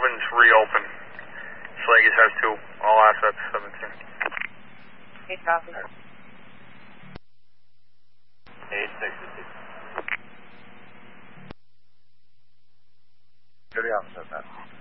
7's reopened. Slagis has 2. All assets, 17. 8 copy. 866. City officer,